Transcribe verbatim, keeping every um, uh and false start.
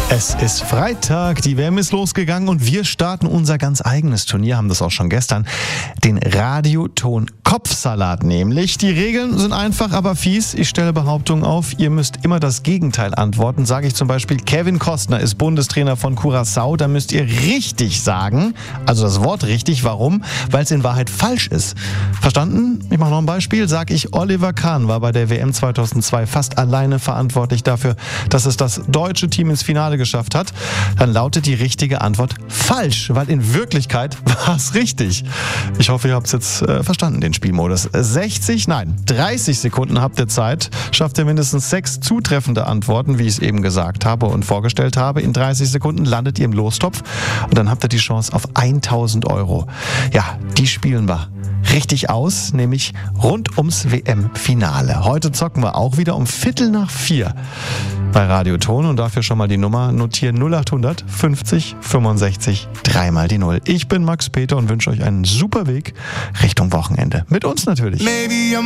Es ist Freitag, die W M ist losgegangen und wir starten unser ganz eigenes Turnier, haben das auch schon gestern, den Radioton-Kopfsalat nämlich. Die Regeln sind einfach, aber fies. Ich stelle Behauptungen auf, ihr müsst immer das Gegenteil antworten. Sage ich zum Beispiel, Kevin Costner ist Bundestrainer von Curaçao, dann müsst ihr richtig sagen, also das Wort richtig. Warum? Weil es in Wahrheit falsch ist. Verstanden? Ich mache noch ein Beispiel. Sage ich, Oliver Kahn war bei der W M zweitausendzwei fast alleine verantwortlich dafür, dass es das deutsche Team ins Finale geschafft hat, dann lautet die richtige Antwort falsch, weil in Wirklichkeit war es richtig. Ich hoffe, ihr habt es jetzt äh, verstanden, den Spielmodus. sechzig, nein, dreißig Sekunden habt ihr Zeit. Schafft ihr mindestens sechs zutreffende Antworten, wie ich es eben gesagt habe und vorgestellt habe. In dreißig Sekunden landet ihr im Lostopf und dann habt ihr die Chance auf tausend Euro. Ja, die spielen wir richtig aus, nämlich rund ums W M-Finale. Heute zocken wir auch wieder um Viertel nach vier bei Radioton und dafür schon mal die Nummer notieren: null acht hundert fünfzig fünfundsechzig dreimal die Null. Ich bin Max Peter und wünsche euch einen super Weg Richtung Wochenende. Mit uns natürlich. Maybe